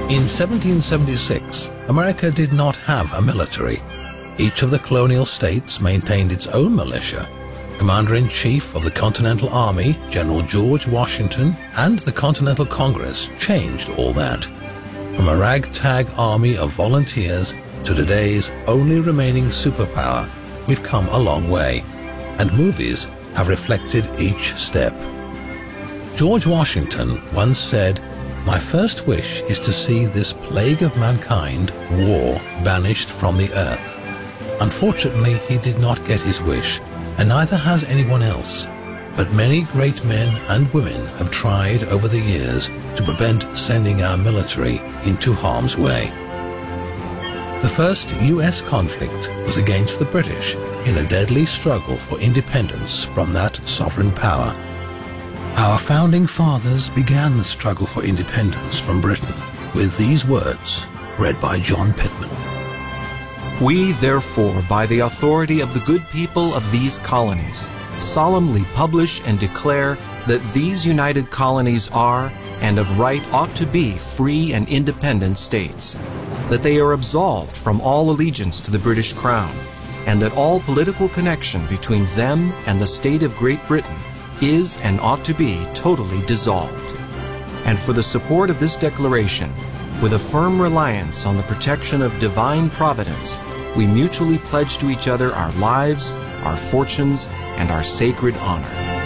In 1776, America did not have a military. Each of the colonial states maintained its own militia. Commander-in-Chief of the Continental Army, General George Washington, and the Continental Congress changed all that. From a ragtag army of volunteers to today's only remaining superpower, we've come a long way, and movies have reflected each step. George Washington once said, "My first wish is to see this plague of mankind, war, banished from the earth." Unfortunately, he did not get his wish, and neither has anyone else. But many great men and women have tried over the years to prevent sending our military into harm's way. The first U.S. conflict was against the British in a deadly struggle for independence from that sovereign power. Our founding fathers began the struggle for independence from Britain with these words, read by John Pittman. We, therefore, by the authority of the good people of these colonies, solemnly publish and declare that these united colonies are, and of right ought to be, free and independent states, that they are absolved from all allegiance to the British Crown, and that all political connection between them and the state of Great Britain is and ought to be totally dissolved. And for the support of this declaration, with a firm reliance on the protection of divine providence, we mutually pledge to each other our lives, our fortunes, and our sacred honor.